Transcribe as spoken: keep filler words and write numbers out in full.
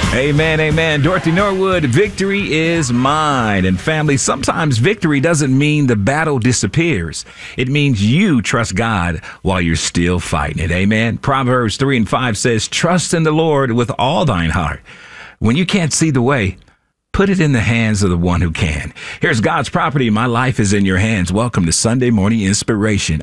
Amen, amen. Dorothy Norwood, victory is mine. And family, sometimes victory doesn't mean the battle disappears. It means you trust God while you're still fighting it. Amen. Proverbs three and five says, trust in the Lord with all thine heart. When you can't see the way, put it in the hands of the one who can. Here's God's property. My life is in your hands. Welcome to Sunday Morning Inspiration.